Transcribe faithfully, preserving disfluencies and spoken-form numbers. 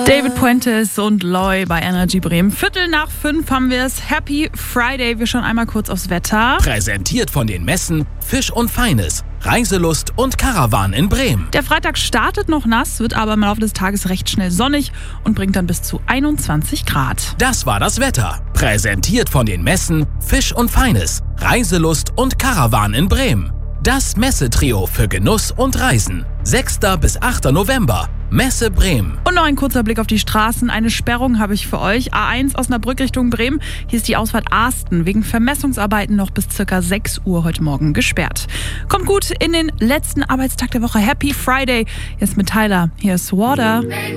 David Puentes und Loy bei Energy Bremen. Viertel nach fünf haben wir es. Happy Friday. Wir schauen einmal kurz aufs Wetter. Präsentiert von den Messen Fisch und Feines, Reiselust und Caravan in Bremen. Der Freitag startet noch nass, wird aber im Laufe des Tages recht schnell sonnig und bringt dann bis zu einundzwanzig Grad. Das war das Wetter. Präsentiert von den Messen Fisch und Feines, Reiselust und Caravan in Bremen. Das Messetrio für Genuss und Reisen. sechster bis achter November. Messe Bremen. Und noch ein kurzer Blick auf die Straßen. Eine Sperrung habe ich für euch. A eins Osnabrück Richtung Bremen. Hier ist die Ausfahrt Asten wegen Vermessungsarbeiten noch bis ca. sechs Uhr heute Morgen gesperrt. Kommt gut in den letzten Arbeitstag der Woche. Happy Friday. Jetzt mit Tyler. Hier ist Water.